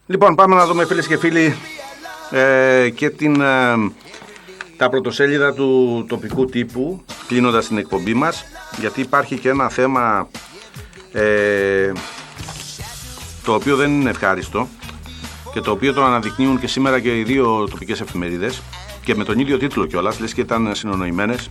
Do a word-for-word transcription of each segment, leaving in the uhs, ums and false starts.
Λοιπόν, πάμε να δούμε, φίλες και φίλοι, ε, και την, ε, τα πρωτοσέλιδα του τοπικού τύπου, κλείνοντας την εκπομπή μας, γιατί υπάρχει και ένα θέμα ε, το οποίο δεν είναι ευχάριστο και το οποίο το αναδεικνύουν και σήμερα και οι δύο τοπικές εφημερίδες και με τον ίδιο τίτλο κιόλας, λες και ήταν συνονοημένες.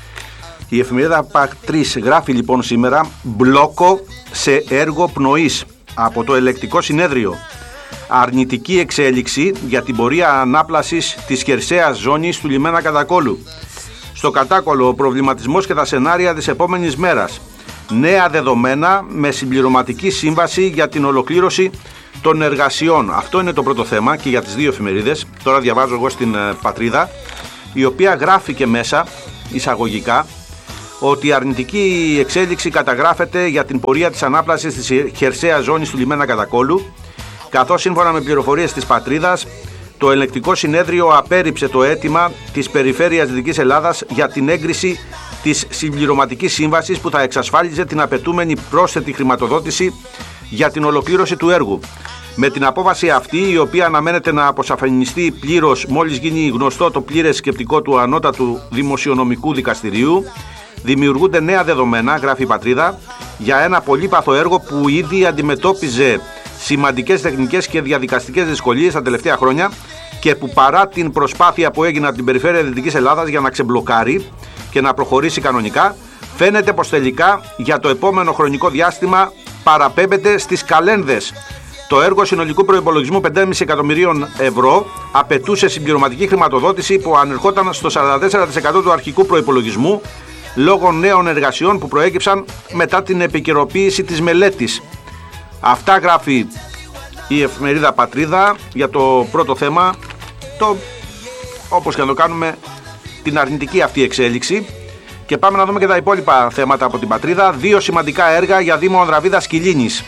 Η εφημερίδα Πατρίς γράφει λοιπόν σήμερα «Μπλόκο σε έργο πνοής από το ελεκτικό συνέδριο. Αρνητική εξέλιξη για την πορεία ανάπλασης της χερσαίας ζώνης του λιμένα Κατακόλου. Στο Κατάκολο ο προβληματισμός και τα σενάρια της επόμενης μέρας. Νέα δεδομένα με συμπληρωματική σύμβαση για την ολοκλήρωση των εργασιών». Αυτό είναι το πρώτο θέμα και για τις δύο εφημερίδες. Τώρα διαβάζω εγώ στην Πατρίδα, η οποία γράφει και μέσα εισαγωγικά ότι η αρνητική εξέλιξη καταγράφεται για την πορεία της ανάπλασης της χερσαίας ζώνης του λιμένα Κατακόλου, καθώς σύμφωνα με πληροφορίες της Πατρίδας, το ελεκτικό συνέδριο απέρριψε το αίτημα της Περιφέρειας Δυτικής Ελλάδας για την έγκριση της συμπληρωματικής σύμβασης που θα εξασφάλιζε την απαιτούμενη πρόσθετη χρηματοδότηση για την ολοκλήρωση του έργου. Με την απόφαση αυτή, η οποία αναμένεται να αποσαφινιστεί πλήρως μόλις γίνει γνωστό το πλήρες σκεπτικό του Ανώτατου Δημοσιονομικού Δικαστηρίου, δημιουργούνται νέα δεδομένα, γράφει η Πατρίδα, για ένα πολύπαθο έργο που ήδη αντιμετώπιζε σημαντικές τεχνικές και διαδικαστικές δυσκολίες τα τελευταία χρόνια και που παρά την προσπάθεια που έγινε από την Περιφέρεια Δυτικής Ελλάδας για να ξεμπλοκάρει και να προχωρήσει κανονικά, φαίνεται πως τελικά για το επόμενο χρονικό διάστημα παραπέμπεται στις καλένδες. Το έργο συνολικού προϋπολογισμού πέντε κόμμα πέντε εκατομμυρίων ευρώ απαιτούσε συμπληρωματική χρηματοδότηση που ανερχόταν στο σαράντα τέσσερα τοις εκατό του αρχικού προϋπολογισμού λόγω νέων εργασιών που προέκυψαν μετά την επικαιροποίηση της μελέτης. Αυτά γράφει η εφημερίδα Πατρίδα για το πρώτο θέμα, το, όπως και να το κάνουμε, την αρνητική αυτή εξέλιξη. Και πάμε να δούμε και τα υπόλοιπα θέματα από την Πατρίδα. Δύο σημαντικά έργα για Δήμο Ανδραβίδας Κιλίνης.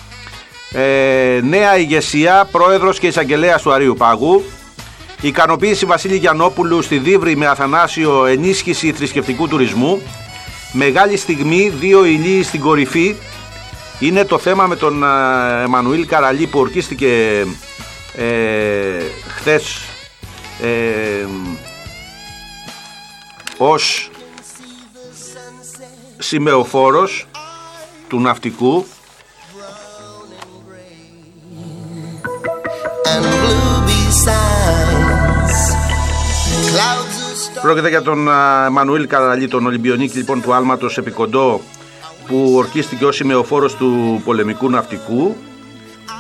Ε, νέα ηγεσία, πρόεδρος και εισαγγελέας του Αρείου Πάγου. Ικανοποίηση Βασίλη Γιαννόπουλου στη Δίβρη με Αθανάσιο, ενίσχυση θρησκευτικού τουρισμού. Μεγάλη στιγμή, δύο ηλίοι στην κορυφή. Είναι το θέμα με τον Εμμανουήλ Καραλή που ορκίστηκε ε, χθες ε, ως σημεοφόρος του ναυτικού. Πρόκειται για τον Εμμανουήλ Καραλή, τον Ολυμπιονίκη λοιπόν του άλματος επί Κοντό, που ορκίστηκε ως σημεοφόρος του πολεμικού ναυτικού